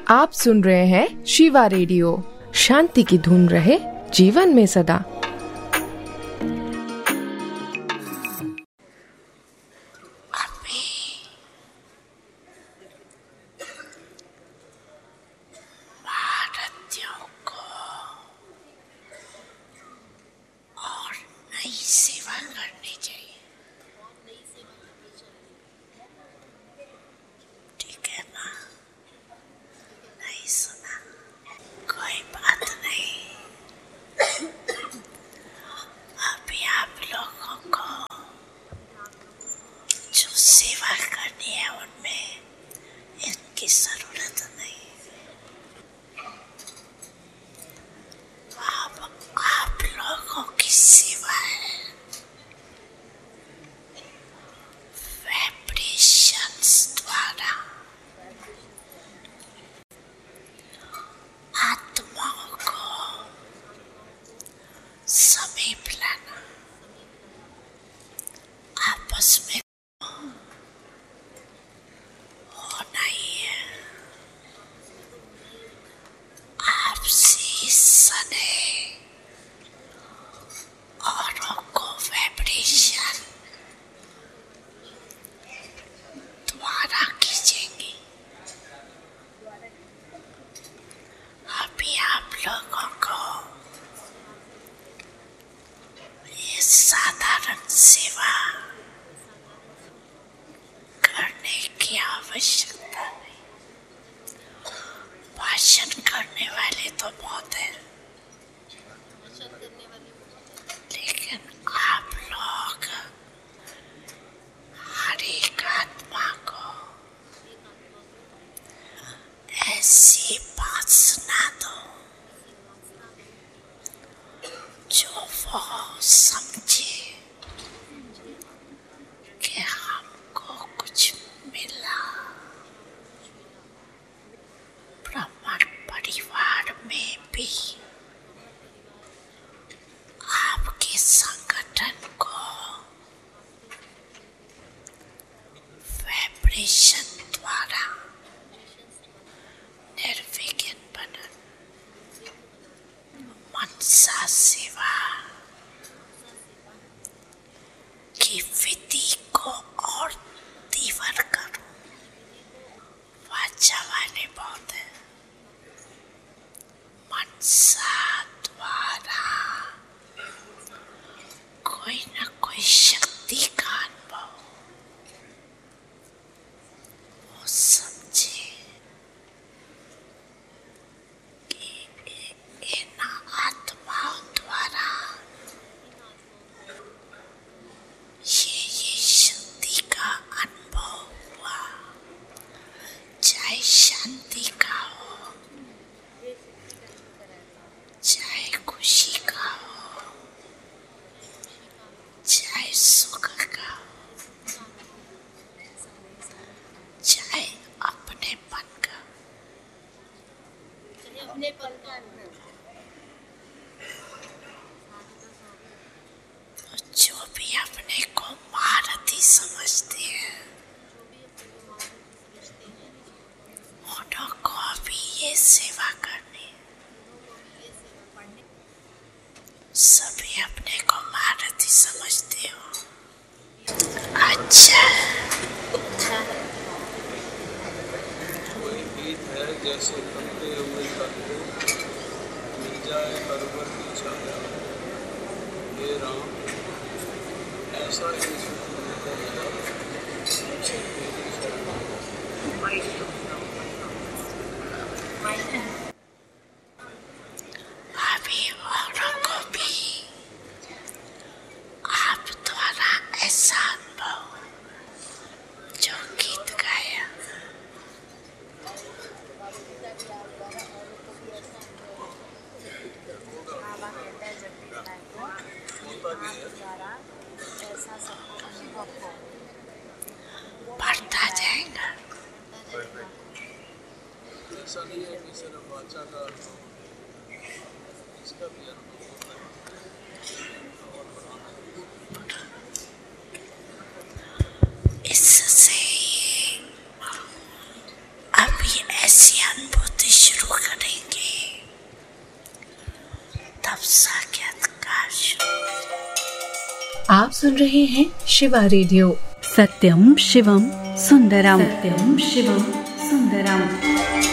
आप सुन रहे हैं शिवा रेडियो। शांति की धुन रहे जीवन में सदा। जैसे बनते हुए करते मिल जाए परवर की छाया, हे राम ऐसा ही अभी औरों को भी आप द्वारा ऐसा अनुभव जो गीत गाया बढ़ता जाएगा। ऐसा नहीं है कि सिर्फ वाचा का अनुभव, इसका भी अनुभव होता है। इससे अभी ऐसी अनुभूति साक्षात्कार शुरू। आप सुन रहे हैं शिवा रेडियो। सत्यम शिवम सुंदरम। सत्यम शिवम सुंदरम।